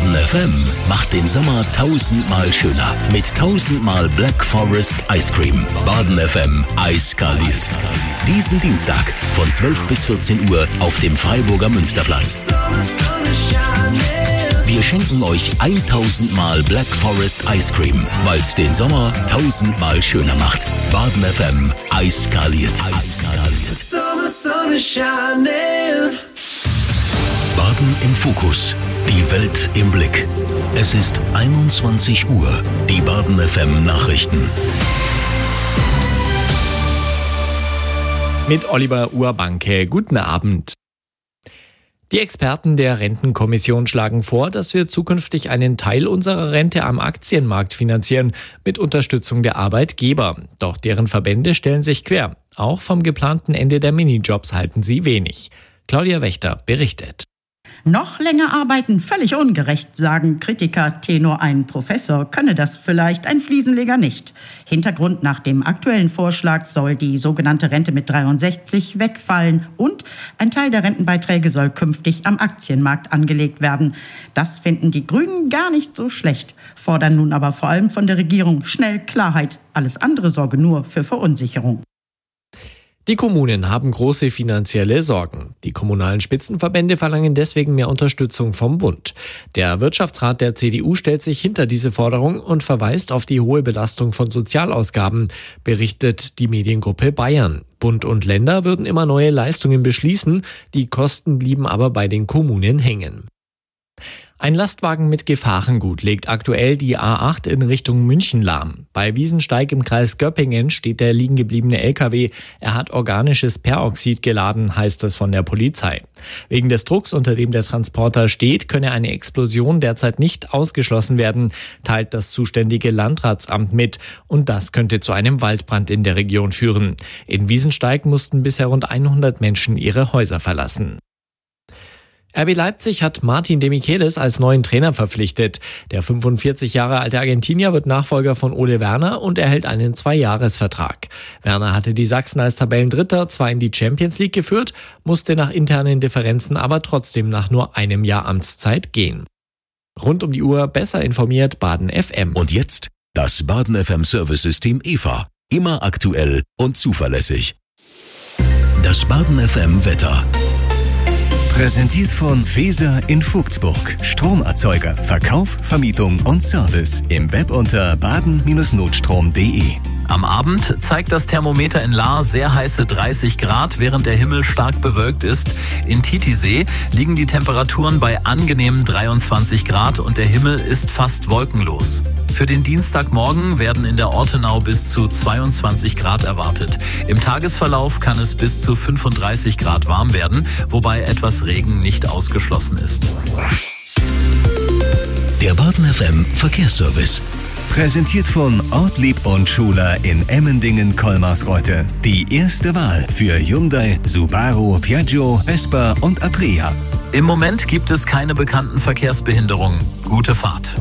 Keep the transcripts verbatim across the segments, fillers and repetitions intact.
Baden F M macht den Sommer tausendmal schöner. Mit tausendmal Black Forest Ice Cream. Baden F M eiskaliert. Diesen Dienstag von zwölf bis vierzehn Uhr auf dem Freiburger Münsterplatz. Wir schenken euch tausendmal Black Forest Ice Cream, weil es den Sommer tausendmal schöner macht. Baden F M eiskaliert. Baden im Fokus. Die Welt im Blick. Es ist einundzwanzig Uhr. Die Baden F M Nachrichten. Mit Oliver Urbanke. Guten Abend. Die Experten der Rentenkommission schlagen vor, dass wir zukünftig einen Teil unserer Rente am Aktienmarkt finanzieren, mit Unterstützung der Arbeitgeber. Doch deren Verbände stellen sich quer. Auch vom geplanten Ende der Minijobs halten sie wenig. Claudia Wächter berichtet. Noch länger arbeiten, völlig ungerecht, sagen Kritiker. Tenor ein Professor könne das vielleicht, ein Fliesenleger nicht. Hintergrund: nach dem aktuellen Vorschlag soll die sogenannte Rente mit dreiundsechzig wegfallen und ein Teil der Rentenbeiträge soll künftig am Aktienmarkt angelegt werden. Das finden die Grünen gar nicht so schlecht, fordern nun aber vor allem von der Regierung schnell Klarheit. Alles andere sorge nur für Verunsicherung. Die Kommunen haben große finanzielle Sorgen. Die kommunalen Spitzenverbände verlangen deswegen mehr Unterstützung vom Bund. Der Wirtschaftsrat der C D U stellt sich hinter diese Forderung und verweist auf die hohe Belastung von Sozialausgaben, berichtet die Mediengruppe Bayern. Bund und Länder würden immer neue Leistungen beschließen, die Kosten blieben aber bei den Kommunen hängen. Ein Lastwagen mit Gefahrengut legt aktuell die A acht in Richtung München lahm. Bei Wiesensteig im Kreis Göppingen steht der liegen gebliebene L K W. Er hat organisches Peroxid geladen, heißt es von der Polizei. Wegen des Drucks, unter dem der Transporter steht, könne eine Explosion derzeit nicht ausgeschlossen werden, teilt das zuständige Landratsamt mit. Und das könnte zu einem Waldbrand in der Region führen. In Wiesensteig mussten bisher rund hundert Menschen ihre Häuser verlassen. R B Leipzig hat Martin de Michelis als neuen Trainer verpflichtet. Der fünfundvierzig Jahre alte Argentinier wird Nachfolger von Ole Werner und erhält einen Zweijahresvertrag. Werner hatte die Sachsen als Tabellendritter zwar in die Champions League geführt, musste nach internen Differenzen aber trotzdem nach nur einem Jahr Amtszeit gehen. Rund um die Uhr besser informiert Baden F M. Und jetzt das Baden F M Service-System E V A. Immer aktuell und zuverlässig. Das Baden F M Wetter. Präsentiert von Feser in Vogtsburg. Stromerzeuger, Verkauf, Vermietung und Service. Im Web unter baden Notstrom punkt de. Am Abend zeigt das Thermometer in Lahr sehr heiße dreißig Grad, während der Himmel stark bewölkt ist. In Titisee liegen die Temperaturen bei angenehmen dreiundzwanzig Grad und der Himmel ist fast wolkenlos. Für den Dienstagmorgen werden in der Ortenau bis zu zweiundzwanzig Grad erwartet. Im Tagesverlauf kann es bis zu fünfunddreißig Grad warm werden, wobei etwas Regen nicht ausgeschlossen ist. Der Baden F M Verkehrsservice. Präsentiert von Ortlieb und Schuler in Emmendingen-Kolmarsreuth. Die erste Wahl für Hyundai, Subaru, Piaggio, Vespa und Aprilia. Im Moment gibt es keine bekannten Verkehrsbehinderungen. Gute Fahrt.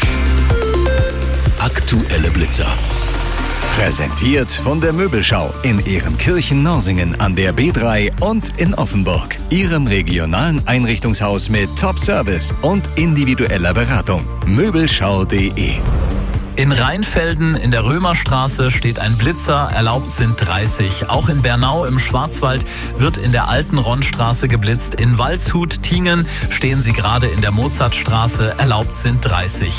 Aktuelle Blitzer. Präsentiert von der Möbelschau in Ehrenkirchen-Norsingen an der B drei und in Offenburg. Ihrem regionalen Einrichtungshaus mit Top-Service und individueller Beratung. Möbelschau punkt de. In Rheinfelden in der Römerstraße steht ein Blitzer, erlaubt sind dreißig. Auch in Bernau im Schwarzwald wird in der alten Ronnstraße geblitzt. In Waldshut, Tingen stehen sie gerade in der Mozartstraße, erlaubt sind dreißig.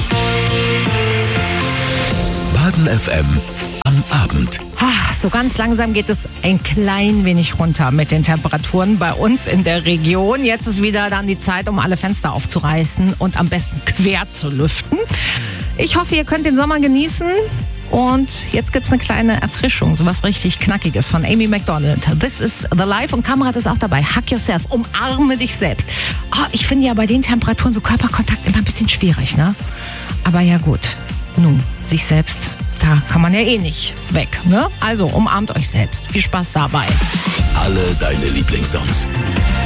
Baden F M am Abend. Ah, so ganz langsam geht es ein klein wenig runter mit den Temperaturen bei uns in der Region. Jetzt ist wieder dann die Zeit, um alle Fenster aufzureißen und am besten quer zu lüften. Ich hoffe, ihr könnt den Sommer genießen. Und jetzt gibt's eine kleine Erfrischung, sowas richtig Knackiges von Amy Macdonald. This is the Life und Kamerad ist auch dabei. Hug yourself, umarme dich selbst. Oh, ich finde ja bei den Temperaturen so Körperkontakt immer ein bisschen schwierig, ne? Aber ja gut, nun, sich selbst, da kann man ja eh nicht weg, ne? Also umarmt euch selbst. Viel Spaß dabei. Alle deine Lieblingssongs.